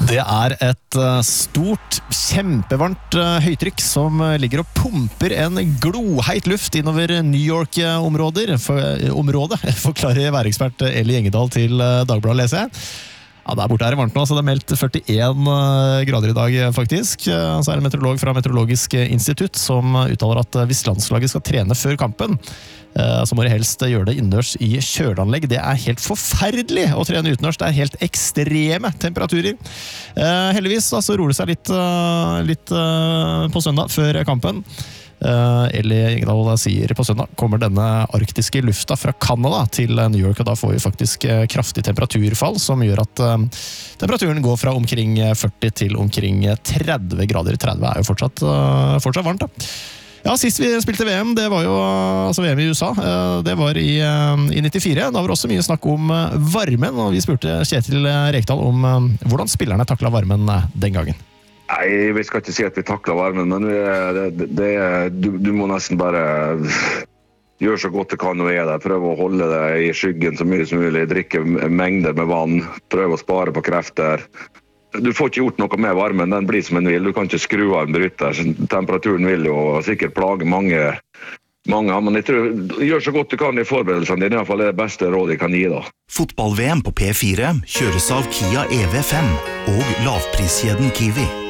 Det et stort, kjempevarmt høytrykk som ligger og pumper en gloheit luft innover New York-området, forklarer værekspert Eli Engedal til Dagbladet, leser jeg. Ja, der borte det varmt nå, så det meldt 41 grader I dag faktisk. Så det en meteorolog fra Meteorologisk institutt som uttaler at hvis landslaget skal trene før kampen, så må de helst gjøre det innendørs I kjøleanlegg. Det helt forferdelig å trene utendørs. Det helt ekstreme temperaturer. Heldigvis så roer det seg litt på søndag før kampen. Eli Engedal sier på søndag kommer denne arktiske lufta fra Canada til New York, og da får vi faktisk kraftig temperaturfall som gjør at temperaturen går fra omkring 40 til omkring 30 grader. 30 jo fortsatt varmt da. Ja, sist vi spilte VM, det var jo altså VM I USA, det var I 94. Da var det også mye snakk om varmen, og vi spurte Kjetil Rekdal om hvordan spillerne taklet varmen den gangen. Nei, vi skal ikke si at vi takler varmen, men du må nesten bare gjøre så godt du kan når vi der. Prøve å holde det I skyggen så mye som mulig, drikke mengder med vann, prøve å spare på krefter. Du får ikke gjort noe med varmen, den blir som den vil. Du kan ikke skru av en bryter. Temperaturen vil jo sikkert plage mange, men jeg tror gjør så godt du kan I forberedelsene. Det I hvert fall det beste rådet jeg kan gi da. Fotball-VM på P4 kjøres av Kia EV5 og lavpriskjeden Kiwi.